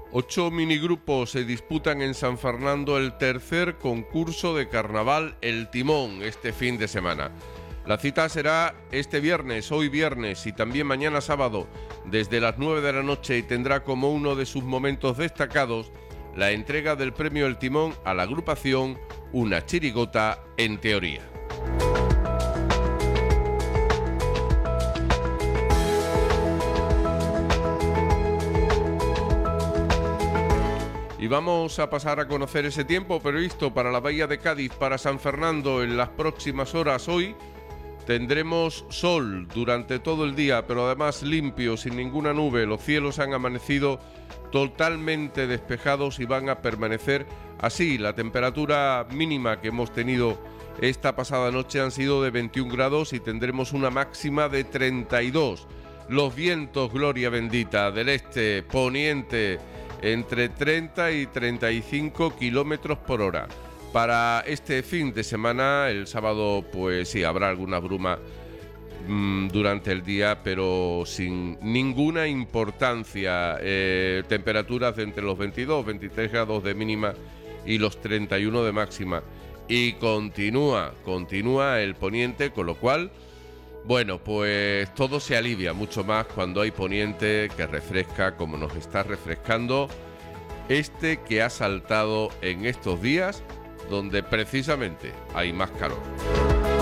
8 minigrupos se disputan en San Fernando el tercer concurso de carnaval El Timón este fin de semana. La cita será este viernes, hoy viernes y también mañana sábado desde las 9 de la noche y tendrá como uno de sus momentos destacados la entrega del premio El Timón a la agrupación Una Chirigota en Teoría. Y vamos a pasar a conocer ese tiempo previsto para la Bahía de Cádiz, para San Fernando en las próximas horas. Hoy tendremos sol durante todo el día, pero además limpio, sin ninguna nube. Los cielos han amanecido totalmente despejados y van a permanecer así. La temperatura mínima que hemos tenido esta pasada noche han sido de 21 grados y tendremos una máxima de 32. Los vientos, gloria bendita, del este, poniente, entre 30 y 35 kilómetros por hora. Para este fin de semana, el sábado, pues sí, habrá alguna bruma durante el día, pero sin ninguna importancia. Temperaturas de entre los 22, 23 grados de mínima y los 31 de máxima. Y continúa el poniente, con lo cual, bueno, pues todo se alivia mucho más cuando hay poniente que refresca, como nos está refrescando este que ha saltado en estos días, donde precisamente hay más calor.